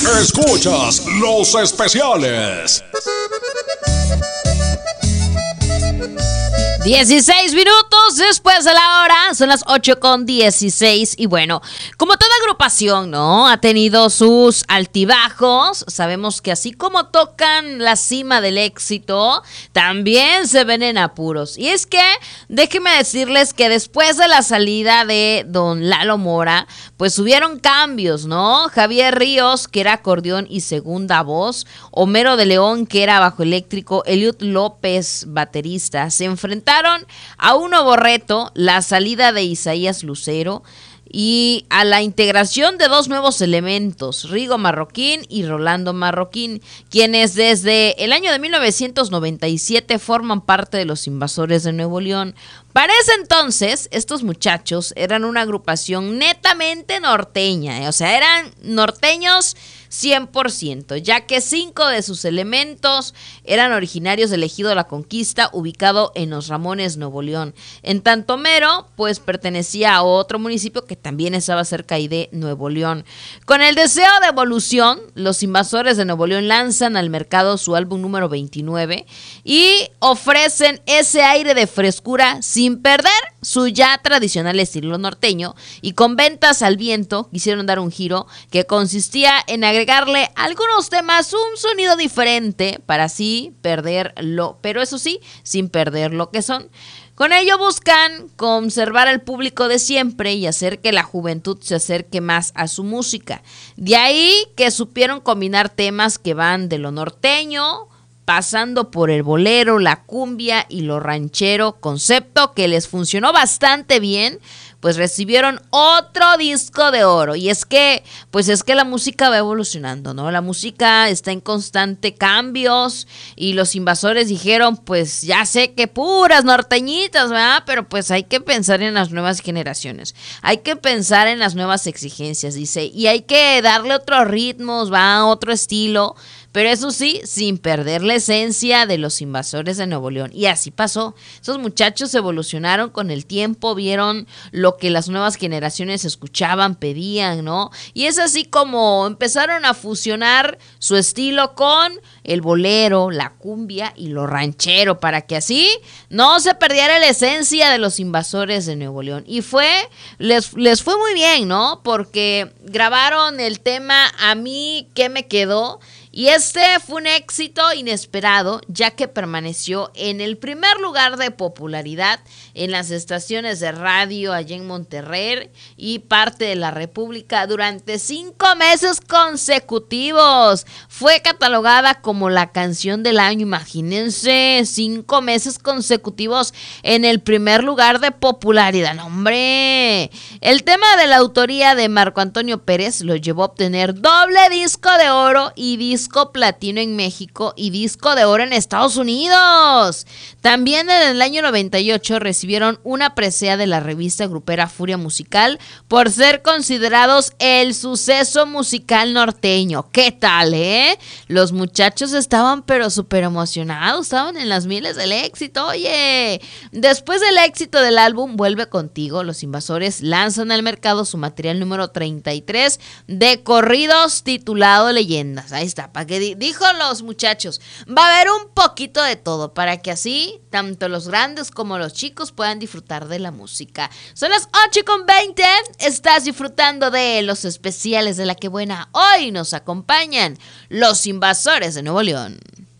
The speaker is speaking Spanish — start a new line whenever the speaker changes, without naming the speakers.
Escuchas los especiales.
16 minutos después de la hora, son las 8:16 y bueno, como toda agrupación, ¿no? Ha tenido sus altibajos, sabemos que así como tocan la cima del éxito, también se ven en apuros. Y es que, déjenme decirles que después de la salida de don Lalo Mora, pues hubieron cambios, ¿no? Javier Ríos, que era acordeón y segunda voz, Homero de León, que era bajo eléctrico, Eliud López, baterista, se enfrentaron a un nuevo reto, la salida de Isaías Lucero y a la integración de dos nuevos elementos, Rigo Marroquín y Rolando Marroquín, quienes desde el año de 1997 forman parte de los Invasores de Nuevo León. Para ese entonces, estos muchachos eran una agrupación netamente norteña, o sea, eran norteños 100%, ya que 5 de sus elementos eran originarios del Ejido La Conquista, ubicado en Los Ramones, Nuevo León. En tanto Homero, pues pertenecía a otro municipio que también estaba cerca ahí de Nuevo León. Con el deseo de evolución, los Invasores de Nuevo León lanzan al mercado su álbum número 29 y ofrecen ese aire de frescura sin perder su ya tradicional estilo norteño, y con ventas al viento quisieron dar un giro que consistía en agregarle a algunos temas un sonido diferente para así perderlo, pero eso sí, sin perder lo que son. Con ello buscan conservar al público de siempre y hacer que la juventud se acerque más a su música. De ahí que supieron combinar temas que van de lo norteño, pasando por el bolero, la cumbia y lo ranchero, concepto que les funcionó bastante bien, pues recibieron otro disco de oro. Y es que la música va evolucionando, ¿no? La música está en constante cambios y los Invasores dijeron, pues ya sé que puras norteñitas, ¿verdad? Pero pues hay que pensar en las nuevas generaciones, hay que pensar en las nuevas exigencias, dice, y hay que darle otros ritmos, va, otro estilo, pero eso sí, sin perder la esencia de los Invasores de Nuevo León. Y así pasó. Esos muchachos evolucionaron con el tiempo, vieron lo que las nuevas generaciones escuchaban, pedían, ¿no? Y es así como empezaron a fusionar su estilo con el bolero, la cumbia y lo ranchero, para que así no se perdiera la esencia de los Invasores de Nuevo León. Y les fue muy bien, ¿no? Porque grabaron el tema A mí, ¿qué me quedó? Y este fue un éxito inesperado, ya que permaneció en el primer lugar de popularidad en las estaciones de radio allá en Monterrey y parte de la República durante 5 meses consecutivos. Fue catalogada como la canción del año, imagínense, 5 meses consecutivos en el primer lugar de popularidad. ¡No, hombre! El tema de la autoría de Marco Antonio Pérez lo llevó a obtener doble disco de oro y disco platino en México y disco de oro en Estados Unidos. También en el año 98 recibieron una presea de la revista grupera Furia Musical por ser considerados el suceso musical norteño. ¿Qué tal, Los muchachos estaban pero súper emocionados, estaban en las miles del éxito. Oye, después del éxito del álbum Vuelve Contigo, los Invasores lanzan al mercado su material número 33 de corridos titulado Leyendas. Ahí está, para que dijo los muchachos, va a haber un poquito de todo para que así tanto los grandes como los chicos puedan disfrutar de la música. Son las 8:20, estás disfrutando de los especiales de La Que Buena. Hoy nos acompañan los Invasores de Nuevo León.